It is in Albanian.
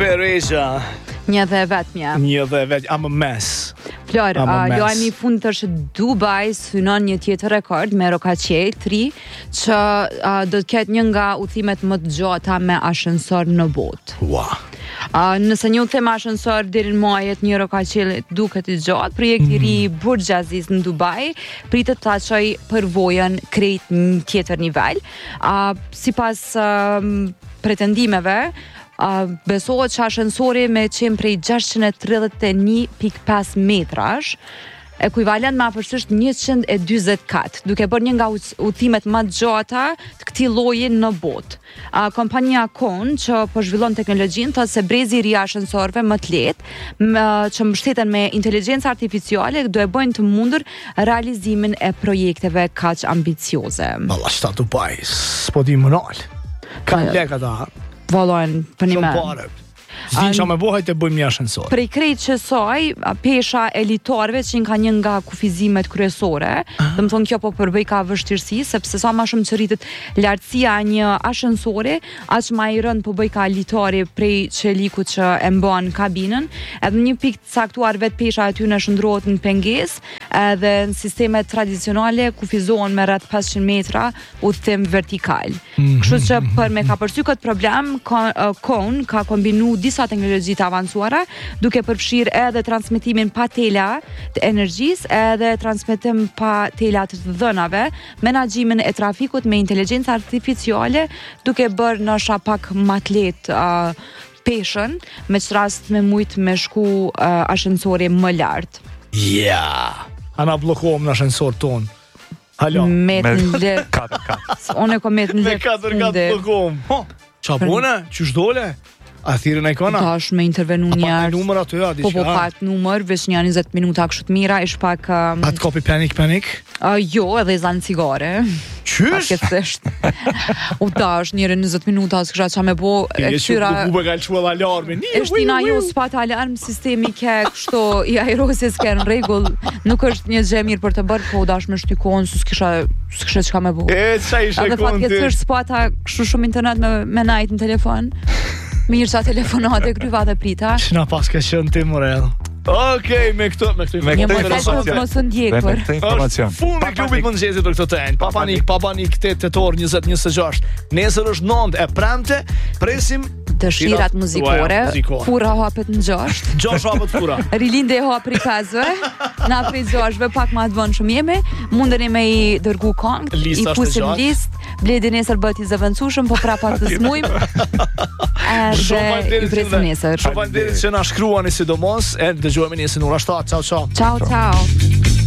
Teresia. Një dhe vetmja. I'm a mess. Flor, lojmi fund të është Dubai synon një tjetër rekord me Rocaccier 3 që do të ketë një nga udhimet më të gjata me ashensor në botë. Wow. Nëse një udhim me ashensor deri në muajet një Rocaccier duket i gjatë, projekti i ri Burj Aziz në Dubai pritet ta çojë përvojën krejt në tjetër nivel. Sipas pretendimeve, besohet që ashensori me qenë prej 631.5 metrash, ekuivalent me afërsisht 140 kat, duke bërë një nga udhimet më të gjata të këtij lloji në botë. Kompania Kon, që po zhvillon teknologjinë, thotë se brezi i ri i ashensorëve më të lehtë, që mbështeten me inteligjencë artificiale, do e bëjnë të mundur realizimin e projekteve kaq ambicioze. Valla, shta Dubai, s'po di më nal. Ka lek ata. Vallojnë për një me. Zdi që me bohaj të bëjmë një ashensor. Prej krejt që soj, pesha elitarve që ka një nga kufizimet kryesore, dhe më thonë kjo po përbëj ka vështirësi, sepse sa ma shumë që rritet lartësia një ashensori, aq ma i rënd po bëj ka elitari prej qeliku që e mbon kabinën, edhe një pikë caktuar vetë pesha aty në shëndrohet në penges, edhe në sistemet tradicionale kufizohen me rreth 500 metra udhtim vertikal. Kështu që për me ka përsy këtë problem, Kon ka kombinu disa teknologji të avancuara, duke përfshirë edhe transmitimin pa tela të energjisë, edhe transmetim pa tela të dhënave, menaxhimin e trafikut me inteligjencë artificiale, duke bërë nësha pak më të lehtë peshën, me që rast me mujtë me shku ashensori më lartë. Ana blokohem në ashensor tonë. Halo. Me 4. One ko me të Me 4 blokohem. Qa bune? Qysh dole? A thirën e kona? Tash me intervenu njerës. Numër aty, Po pat numër, veç një 20 minuta kështu të mira, ish pak... Atë kopi panik? Jo, edhe i zanë cigare. Qysh? U tash, njëre 20 minuta, së kësha qa me bo... E shtyra... Bube ka lëshu edhe alarmi. Eshtina ju s'pat alarm, sistemi ke kështu, i aerosis ke në regull, nuk është një gjë mirë për të bërë, po dash me shtykohen, së s'kisha qka me bo. E, qa ishe konë ty? Edhe fatkeqësisht s'pata kështu shumë internet me najt në telefon. Mirë qa telefonate, kryva dhe prita. Shina pas ke qënë ti morel. Okej, me këtë informacion. Fundi klubit mëngjesit për këtë tenë. Papanik 8 tetor 2026. Nesër është 9 e premte, presim dëshirat muzikore. Fura hapet në 6. 6 hapet fura. Rilinde hap prej 5-ve. Na prej 6-ve pak më të vonë shumë jemi. Mundeni me i dërgu këngë, i pusim listë. Bledi nesër bëhet i zëvendësueshëm, po prapa të smujmë. Edhe i presim nesër. Shumë faleminderit që na shkruani sidomos, e dëgjojmë nesër në ora 7. Ciao. Ciao.